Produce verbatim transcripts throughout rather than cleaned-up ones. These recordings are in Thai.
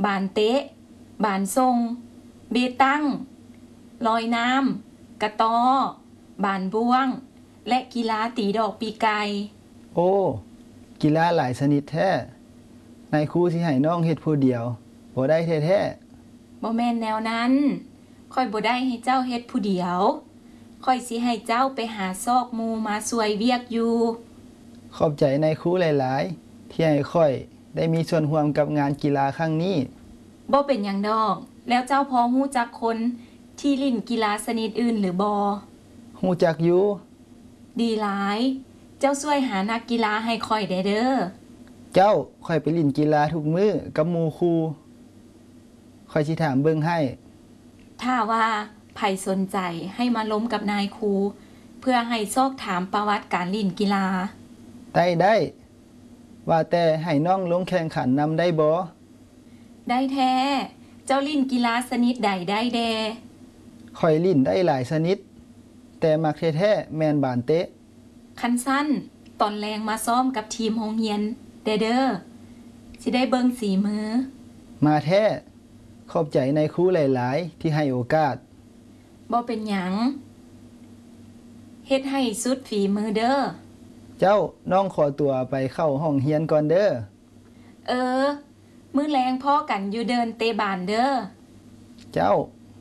บานเตะบานทรงเบตังลอยน้ำกระตอบานบ้วงและกีฬาตีดอกปีไก่โอ้กีฬาหลายชนิดแท้นายครูสิให้น้องเฮ็ดผู้เดียวบ่ได้แท้ๆบ่แม่นแนวนั้นค่อยบ่ได้ให้เจ้าเฮ็ดผู้เดียวค่อยสิให้เจ้าไปหาซอกหมู่มาช่วยเวียกอยู่ขอบใจนายครูหลายๆที่ให้ค่อยได้มีส่วนร่วมกับงานกีฬาครั้งนี้บ่เป็นหยังดอกแล้วเจ้าพอฮู้จักคนที่เล่นกีฬาชนิดอื่นหรือบ่ฮู้จักอยู่ดีหลายเจ้าช่วยหานักกีฬาให้ค่อยได้เด้อเจ้าค่อยไปเล่นกีฬาทุกมื้อกับหมู่ครูค่อยสิถามเบิ่งให้ถ้าว่าไผสนใจให้มาล้มกับนายครูเพื่อให้ซอกถามประวัติการเล่นกีฬาได้ได้ว่าแต่ให้น้องลงแข่งขันนำได้บ่ได้แท้เจ้าเล่นกีฬาชนิดใดได้แดค่อยเล่นได้หลายชนิดแต่มักแท้ๆแม่นบานเตะคันสั้นตอนแรงมาซ้อมกับทีมโรงเรียนเด้อเด้อสิได้เบิ่งสีมือมาแท้ขอบใจนายครูหลายๆที่ให้โอกาสบ่เป็นหยังเฮ็ดให้สุดฝีมือเด้อเจ้าน้องขอตัวไปเข้าห้องเรียนก่อนเด้อเออมื้อแรงพ่อกันอยู่เดินเตะบานเด้อเจ้า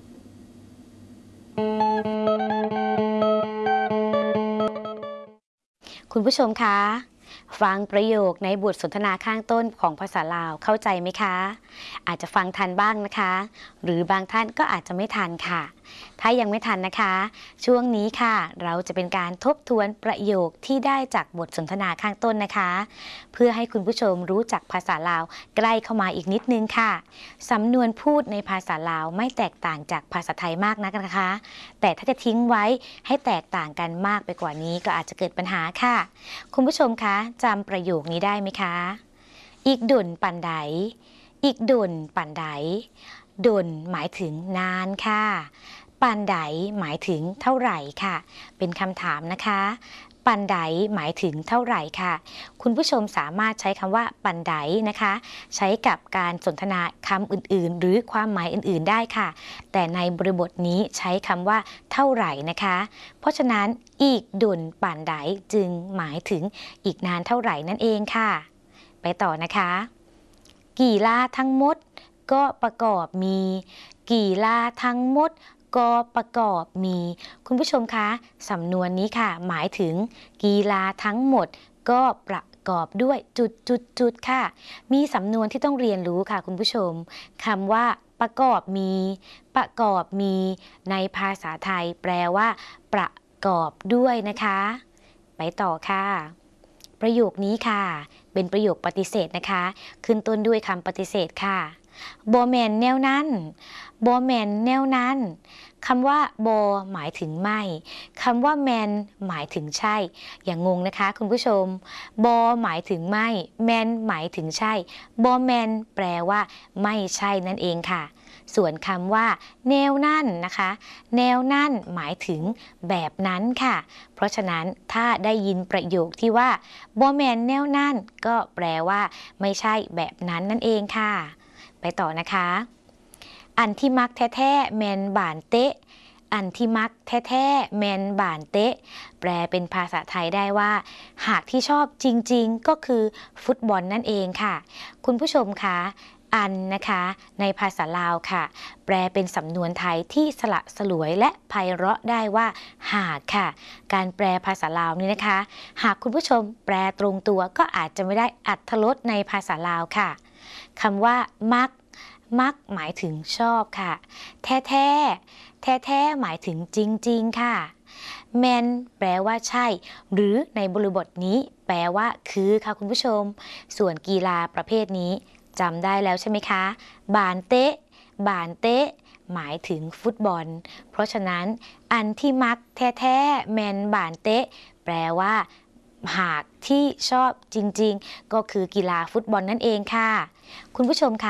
คุณผู้ชมคะฟังประโยคในบทสนทนาข้างต้นของภาษาลาวเข้าใจไหมคะอาจจะฟังทันบ้างนะคะหรือบางท่านก็อาจจะไม่ทันค่ะถ้ายังไม่ทันนะคะช่วงนี้ค่ะเราจะเป็นการทบทวนประโยคที่ได้จากบทสนทนาข้างต้นนะคะเพื่อให้คุณผู้ชมรู้จักภาษาลาวใกล้เข้ามาอีกนิดนึงค่ะสำนวนพูดในภาษาลาวไม่แตกต่างจากภาษาไทยมากนักนะคะแต่ถ้าจะทิ้งไว้ให้แตกต่างกันมากไปกว่านี้ก็อาจจะเกิดปัญหาค่ะคุณผู้ชมคะจำประโยคนี้ได้ไหมคะอีกดุ่นปันไดอีกดุ่นปันไดดุ่นหมายถึงนานค่ะปันไดหมายถึงเท่าไหร่ค่ะเป็นคำถามนะคะปันไดหมายถึงเท่าไหร่ค่ะคุณผู้ชมสามารถใช้คำว่าปันไดนะคะใช้กับการสนทนาคำอื่นๆหรือความหมายอื่นๆได้ค่ะแต่ในบริบทนี้ใช้คำว่าเท่าไหร่นะคะเพราะฉะนั้นอีกดุ่นปันไดจึงหมายถึงอีกนานเท่าไหร่นั่นเองค่ะไปต่อนะคะกีฬาทั้งหมดก็ประกอบมีกีฬาทั้งหมดก็ประกอบมีคุณผู้ชมคะสำนวนนี้ค่ะหมายถึงกีฬาทั้งหมดก็ประกอบด้วยจุดจุดจุดค่ะมีสำนวนที่ต้องเรียนรู้ค่ะคุณผู้ชมคำว่าประกอบมีประกอบมีในภาษาไทยแปลว่าประกอบด้วยนะคะไปต่อค่ะประโยคนี้ค่ะเป็นประโยคปฏิเสธนะคะขึ้นต้นด้วยคำปฏิเสธค่ะบ่แม่นแนวนั้นบ่แม่นแนวนั้นคำว่าบ่หมายถึงไม่คำว่าแมนหมายถึงใช่อย่างงงนะคะคุณผู้ชมบ่หมายถึงไม่แมนหมายถึงใช่บ่แมนแปลว่าไม่ใช่นั่นเองค่ะส่วนคำว่าแนวนั่นนะคะแนวนั่นหมายถึงแบบนั้นค่ะเพราะฉะนั้นถ้าได้ยินประโยคที่ว่าบ่แมนแนวนั่นก็แปลว่าไม่ใช่แบบนั้นนั่นเองค่ะไปต่อนะคะอันที่มักแท้ๆแมนบานเตะอันที่มักแท้ๆแมนบานเตะแปลเป็นภาษาไทยได้ว่าหากที่ชอบจริงๆก็คือฟุตบอลนั่นเองค่ะคุณผู้ชมคะอันนะคะในภาษาลาวค่ะแปลเป็นสำนวนไทยที่สละสลวยและไพเราะได้ว่าหากค่ะการแปลภาษาลาวนี้นะคะหากคุณผู้ชมแปลตรงตัวก็อาจจะไม่ได้อรรถรสในภาษาลาวค่ะคำว่ามักมักหมายถึงชอบค่ะแท้แท้แท้แท้หมายถึงจริงๆค่ะแมนแปลว่าใช่หรือในบริบทนี้แปลว่าคือค่ะคุณผู้ชมส่วนกีฬาประเภทนี้จำได้แล้วใช่ไหมคะบานเตะบานเตะหมายถึงฟุตบอลเพราะฉะนั้นอันที่มักแท้แท้แมนบานเตะแปลว่าหากที่ชอบจริงๆก็คือกีฬาฟุตบอลนั่นเองค่ะคุณผู้ชมคะ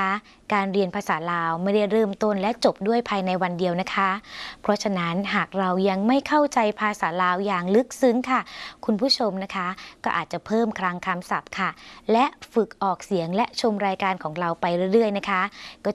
การเรียนภาษาลาวไม่ได้เริ่มต้นและจบด้วยภายในวันเดียวนะคะ เพราะฉะนั้นหากเรายังไม่เข้าใจภาษาลาวอย่างลึกซึ้งค่ะ คุณผู้ชมนะคะก็อาจจะเพิ่มคลังคำศัพท์ค่ะและฝึกออกเสียงและชมรายการของเราไปเรื่อยๆนะคะก็